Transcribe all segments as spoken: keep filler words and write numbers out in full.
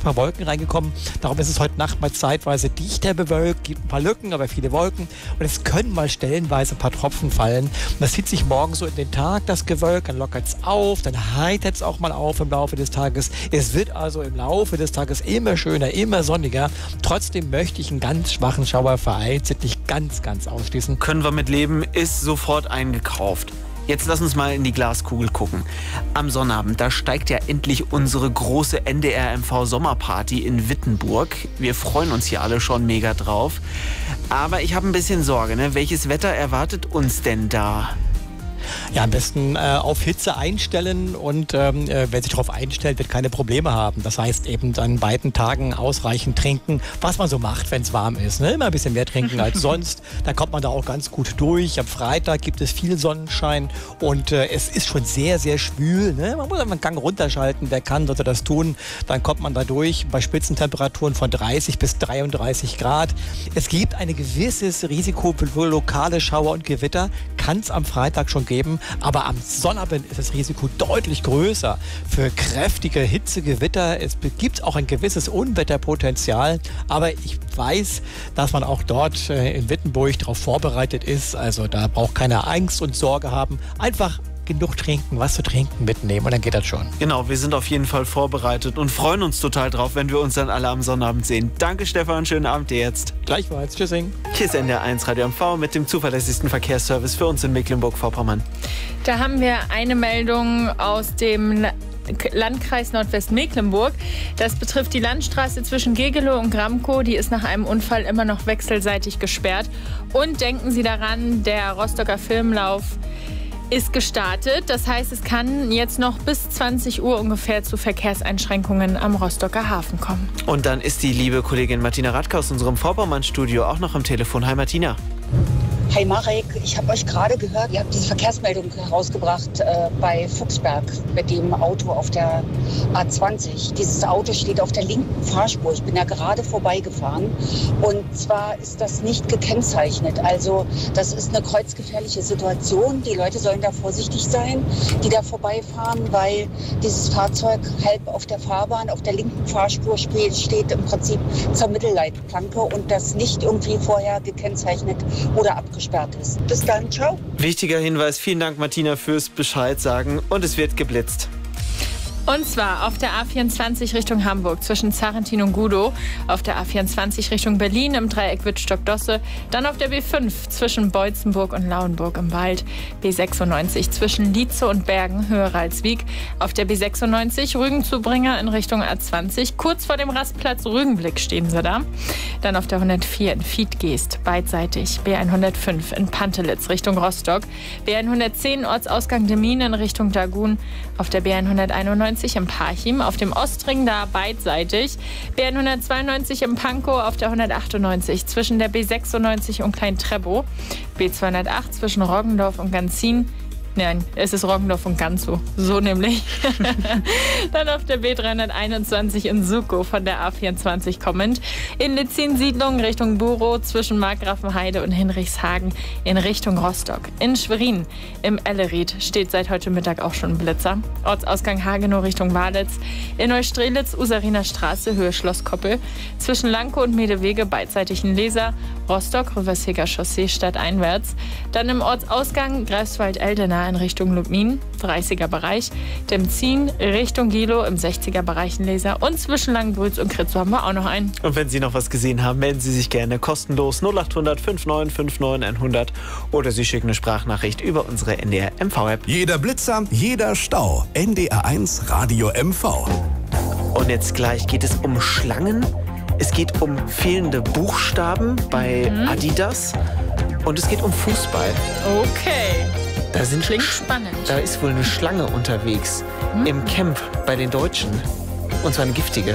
ein paar Wolken reingekommen. Darum ist es heute Nacht mal zeitweise dichter bewölkt, gibt ein paar Lücken, aber viele Wolken. Und es können mal stellenweise ein paar Tropfen fallen. Und das zieht sich morgen so in den Tag, das Gewölk, dann lockert es auf, dann heitert es auch mal auf im Laufe des Tages. Es wird also im Laufe des Tages immer schöner, immer sonniger. Trotzdem möchte ich einen ganz schwachen Schauer vereinzelt nicht ganz, ganz ausschließen. Können wir mit leben, ist sofort eingekauft. Jetzt lass uns mal in die Glaskugel gucken. Am Sonnabend, da steigt ja endlich unsere große N D R M V Sommerparty in Wittenburg. Wir freuen uns hier alle schon mega drauf. Aber ich habe ein bisschen Sorge, ne? Welches Wetter erwartet uns denn da? Ja, am besten äh, auf Hitze einstellen und ähm, äh, wer sich darauf einstellt, wird keine Probleme haben. Das heißt eben an beiden Tagen ausreichend trinken, was man so macht, wenn es warm ist. Ne? Immer ein bisschen mehr trinken als sonst. Dann kommt man da auch ganz gut durch. Am Freitag gibt es viel Sonnenschein und äh, es ist schon sehr, sehr schwül. Ne? Man muss einen Gang runterschalten. Wer kann, sollte das tun. Dann kommt man da durch bei Spitzentemperaturen von dreißig bis dreiunddreißig Grad. Es gibt ein gewisses Risiko für lokale Schauer und Gewitter. Kann es am Freitag schon geben. Aber am Sonnabend ist das Risiko deutlich größer für kräftige Hitzegewitter. Es gibt auch ein gewisses Unwetterpotenzial. Aber ich weiß, dass man auch dort äh, in Wittenburg darauf vorbereitet ist. Also da braucht keiner Angst und Sorge haben. Einfach genug trinken, was zu trinken mitnehmen und dann geht das schon. Genau, wir sind auf jeden Fall vorbereitet und freuen uns total drauf, wenn wir uns dann alle am Sonnabend sehen. Danke Stefan, schönen Abend dir jetzt. Gleichfalls, tschüssing. Hier ist N D R eins Radio M V mit dem zuverlässigsten Verkehrsservice für uns in Mecklenburg-Vorpommern. Da haben wir eine Meldung aus dem Landkreis Nordwestmecklenburg. Das betrifft die Landstraße zwischen Gegelow und Gramkow. Die ist nach einem Unfall immer noch wechselseitig gesperrt. Und denken Sie daran, der Rostocker Filmlauf ist gestartet. Das heißt, es kann jetzt noch bis zwanzig Uhr ungefähr zu Verkehrseinschränkungen am Rostocker Hafen kommen. Und dann ist die liebe Kollegin Martina Radke aus unserem Vorpommern-Studio auch noch am Telefon. Hi Martina. Hi Marek, ich habe euch gerade gehört, ihr habt diese Verkehrsmeldung herausgebracht äh, bei Fuchsberg mit dem Auto auf der A zwanzig. Dieses Auto steht auf der linken Fahrspur. Ich bin da gerade vorbeigefahren und zwar ist das nicht gekennzeichnet. Also das ist eine kreuzgefährliche Situation. Die Leute sollen da vorsichtig sein, die da vorbeifahren, weil dieses Fahrzeug halb auf der Fahrbahn, auf der linken Fahrspur steht im Prinzip zur Mittelleitplanke und das nicht irgendwie vorher gekennzeichnet oder abgeschlossen ist. Bis dann, ciao. Wichtiger Hinweis, vielen Dank Martina fürs Bescheid sagen und es wird geblitzt. Und zwar auf der A vierundzwanzig Richtung Hamburg zwischen Zarrentin und Gudow, auf der A vierundzwanzig Richtung Berlin im Dreieck Wittstock-Dosse, dann auf der B fünf zwischen Beutzenburg und Lauenburg im Wald, B sechsundneunzig zwischen Lietze und Bergen, Höhe Ralswiek, auf der B sechsundneunzig Rügen-Zubringer in Richtung A zwanzig, kurz vor dem Rastplatz Rügenblick stehen sie da, dann auf der hundertvier in Fiedgeest, beidseitig, B hundertfünf in Pantelitz Richtung Rostock, B hundertzehn Ortsausgang Demmin in Richtung Dagun, auf der B hunderteinundneunzig im Parchim, auf dem Ostring da beidseitig, B hundertzweiundneunzig im Pankow, auf der hundertachtundneunzig zwischen der B sechsundneunzig und Klein-Treppow, B zweihundertacht zwischen Roggendorf und Ganzin. Nein, es ist Roggendorf und Ganzow. So nämlich. Dann auf der B dreihunderteinundzwanzig in Sukow von der A vierundzwanzig kommend. In Litzin-Siedlung Richtung Burow zwischen Markgrafenheide und Hinrichshagen in Richtung Rostock. In Schwerin im Elleried steht seit heute Mittag auch schon ein Blitzer. Ortsausgang Hagenow Richtung Walitz. In Neustrelitz Usariner Straße Höhe Schloss Koppel. Zwischen Lankow und Medewege beidseitig in Leser. Rostock Rüversheger Chaussee stadteinwärts. Dann im Ortsausgang Greifswald-Eldena in Richtung Lubmin, dreißiger Bereich, Demzin Richtung Gilo im sechziger Bereich in Leser und zwischen Langenbrütz und Kritzow haben wir auch noch einen. Und wenn Sie noch was gesehen haben, melden Sie sich gerne kostenlos null acht hundert fünfundneunzig neunundfünfzig hundert oder Sie schicken eine Sprachnachricht über unsere N D R M V-App. Jeder Blitzer, jeder Stau. N D R eins Radio M V. Und jetzt gleich geht es um Schlangen. Es geht um fehlende Buchstaben bei mhm. Adidas und es geht um Fußball. Okay. Da sind Klingt spannend. Da ist wohl eine Schlange unterwegs hm? im Camp bei den Deutschen. Und zwar eine giftige.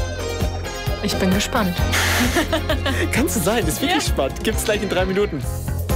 Ich bin gespannt. Kannst du sein, ist wirklich ja. spannend. Gibt's gleich in drei Minuten.